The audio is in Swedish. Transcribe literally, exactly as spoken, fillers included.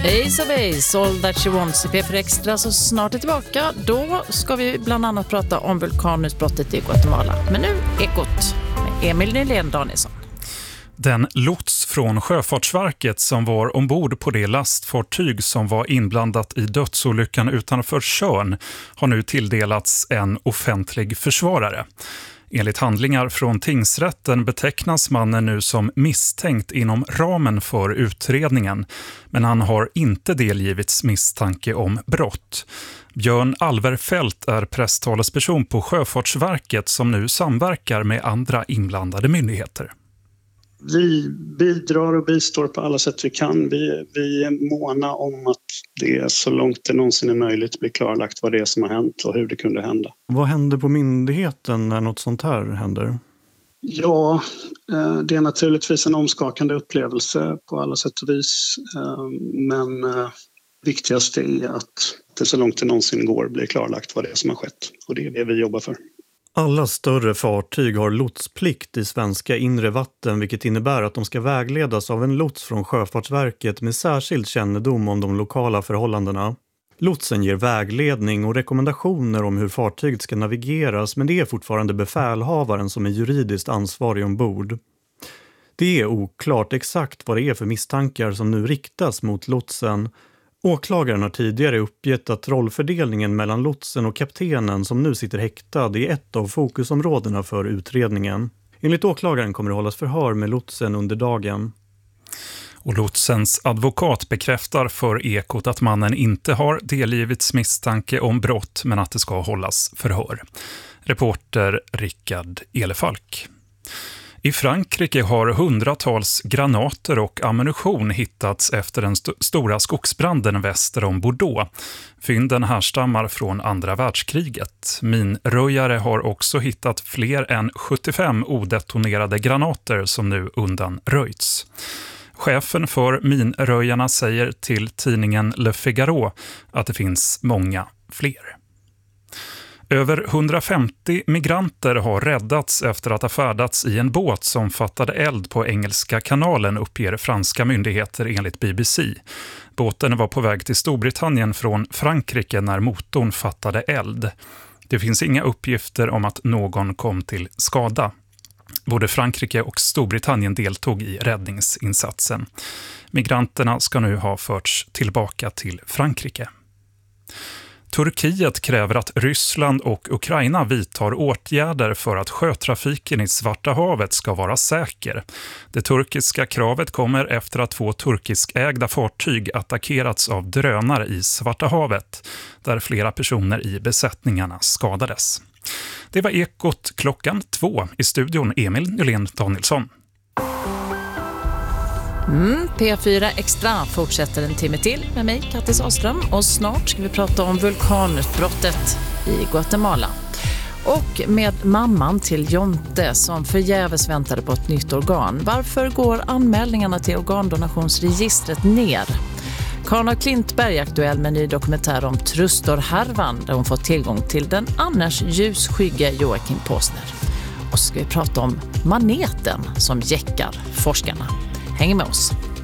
Ace of Ace, All That She Wants i P fyra Extra, så snart är tillbaka. Då ska vi bland annat prata om vulkanutbrottet i Guatemala. Men nu Ekot med Emil Nylén Danielsson. Den lots från Sjöfartsverket som var ombord på det lastfartyg som var inblandat i dödsolyckan utanför Tjörn har nu tilldelats en offentlig försvarare. Enligt handlingar från tingsrätten betecknas mannen nu som misstänkt inom ramen för utredningen, men han har inte delgivits misstanke om brott. Björn Alverfelt är presstalesperson på Sjöfartsverket som nu samverkar med andra inblandade myndigheter. Vi bidrar och bistår på alla sätt vi kan. Vi, vi är måna om att det så långt det någonsin är möjligt blir klarlagt vad det är som har hänt och hur det kunde hända. Vad händer på myndigheten när något sånt här händer? Ja, det är naturligtvis en omskakande upplevelse på alla sätt och vis. Men viktigast är att det så långt det någonsin går blir klarlagt vad det är som har skett. Och det är det vi jobbar för. Alla större fartyg har lotsplikt i svenska inre vatten, vilket innebär att de ska vägledas av en lots från Sjöfartsverket med särskild kännedom om de lokala förhållandena. Lotsen ger vägledning och rekommendationer om hur fartyget ska navigeras, men det är fortfarande befälhavaren som är juridiskt ansvarig ombord. Det är oklart exakt vad det är för misstankar som nu riktas mot lotsen. Åklagaren har tidigare uppgett att rollfördelningen mellan lotsen och kaptenen som nu sitter häktad är ett av fokusområdena för utredningen. Enligt åklagaren kommer det hållas förhör med lotsen under dagen. Och lotsens advokat bekräftar för Ekot att mannen inte har delgivits misstanke om brott, men att det ska hållas förhör. Reporter Rickard Elefalk. I Frankrike har hundratals granater och ammunition hittats efter den st- stora skogsbranden väster om Bordeaux. Fynden härstammar från andra världskriget. Minröjare har också hittat fler än sjuttiofem odetonerade granater som nu undanröjts. Chefen för minröjarna säger till tidningen Le Figaro att det finns många fler. Över hundrafemtio migranter har räddats efter att ha färdats i en båt som fattade eld på Engelska kanalen, uppger franska myndigheter enligt B B C. Båten var på väg till Storbritannien från Frankrike när motorn fattade eld. Det finns inga uppgifter om att någon kom till skada. Både Frankrike och Storbritannien deltog i räddningsinsatsen. Migranterna ska nu ha förts tillbaka till Frankrike. Turkiet kräver att Ryssland och Ukraina vidtar åtgärder för att sjötrafiken i Svarta havet ska vara säker. Det turkiska kravet kommer efter att två turkiskägda fartyg attackerats av drönare i Svarta havet, där flera personer i besättningarna skadades. Det var Ekot klockan två. I studion Emil Nylén Danielsson. Mm, P fyra Extra fortsätter en timme till med mig, Kattis Ahlström, och snart ska vi prata om vulkanutbrottet i Guatemala. Och med mamman till Jonte som förgäves väntade på ett nytt organ. Varför går anmälningarna till organdonationsregistret ner? Karna Klintberg är aktuell med en ny dokumentär om Trustor-härvan där hon fått tillgång till den annars ljusskygga Joakim Påsner. Och så ska vi prata om maneten som jäckar forskarna. Häng med oss.